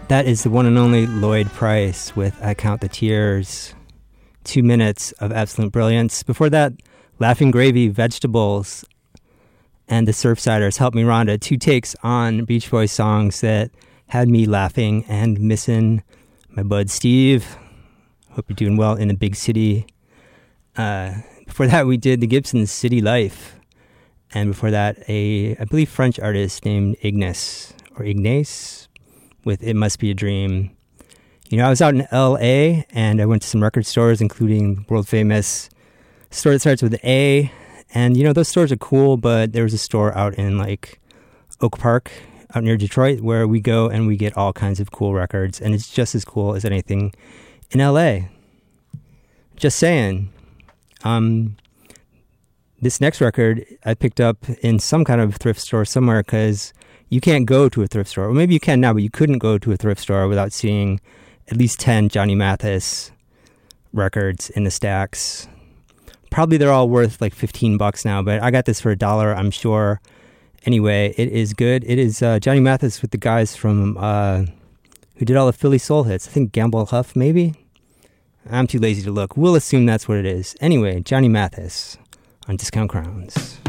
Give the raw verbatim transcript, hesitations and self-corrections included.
That is the one and only Lloyd Price with I Count the Tears. Two minutes of absolute brilliance. Before that, Laughing Gravy, Vegetables, and the Surfsiders, Help Me Rhonda. Two takes on Beach Boys songs that had me laughing and missing my bud Steve. Hope you're doing well in the big city. Uh, before that, we did the Gibsons' City Life. And before that, a, I believe, French artist named Ignace, or Ignace, with It Must Be a Dream. You know, I was out in L A, and I went to some record stores, including world-famous store that starts with an A. And, you know, those stores are cool, but there was a store out in, like, Oak Park, out near Detroit, where we go and we get all kinds of cool records, and it's just as cool as anything in L A. Just saying. Um, this next record I picked up in some kind of thrift store somewhere, because you can't go to a thrift store. Or maybe you can now, but you couldn't go to a thrift store without seeing at least ten Johnny Mathis records in the stacks. Probably they're all worth like fifteen bucks now, but I got this for a dollar, I'm sure. Anyway, it is good. It is uh, Johnny Mathis with the guys from, uh, who did all the Philly soul hits. I think Gamble Huff, maybe? I'm too lazy to look. We'll assume that's what it is. Anyway, Johnny Mathis on Discount Crowns.